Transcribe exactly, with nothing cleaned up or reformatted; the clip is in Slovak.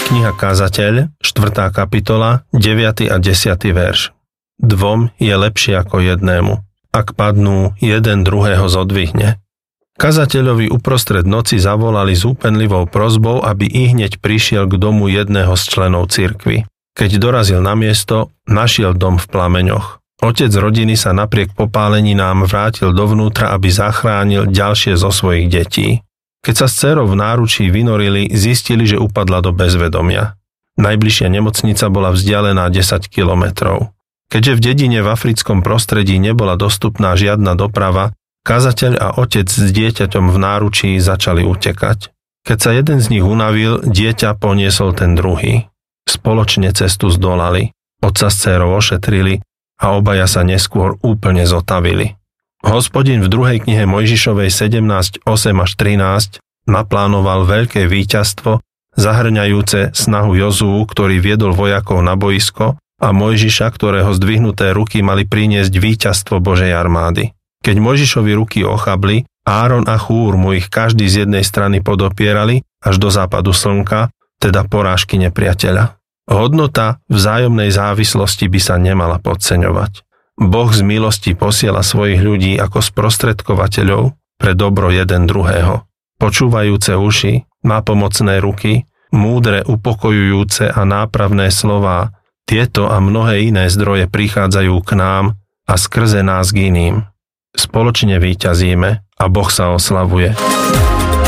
Kniha Kázateľ, štvrtá kapitola, deviaty a desiaty verš. Dvom je lepšie ako jednému. Ak padnú, jeden druhého zodvihne. Kazateľovi uprostred noci zavolali s úpenlivou prosbou, aby ihneď prišiel k domu jedného z členov cirkvi. Keď dorazil na miesto, našiel dom v plameňoch. Otec rodiny sa napriek popáleninám vrátil dovnútra, aby zachránil ďalšie zo svojich detí. Keď sa s dcérou v náručí vynorili, zistili, že upadla do bezvedomia. Najbližšia nemocnica bola vzdialená desať kilometrov. Keďže v dedine v africkom prostredí nebola dostupná žiadna doprava, kazateľ a otec s dieťaťom v náručí začali utekať. Keď sa jeden z nich unavil, dieťa poniesol ten druhý. Spoločne cestu zdolali, otca s dcérou ošetrili a obaja sa neskôr úplne zotavili. Hospodin v druhej knihe Mojžišovej sedemnásť osem až trinásť naplánoval veľké víťazstvo, zahrňajúce snahu Jozuu, ktorý viedol vojakov na boisko, a Mojžiša, ktorého zdvihnuté ruky mali priniesť víťazstvo Božej armády. Keď Mojžišovi ruky ochabli, Áron a Chúr mu ich každý z jednej strany podopierali až do západu slnka, teda porážky nepriateľa. Hodnota vzájomnej závislosti by sa nemala podceňovať. Boh z milosti posiela svojich ľudí ako sprostredkovateľov pre dobro jeden druhého. Počúvajúce uši, nápomocné ruky, múdre, upokojujúce a nápravné slová, tieto a mnohé iné zdroje prichádzajú k nám a skrze nás k iným. Spoločne víťazíme a Boh sa oslavuje.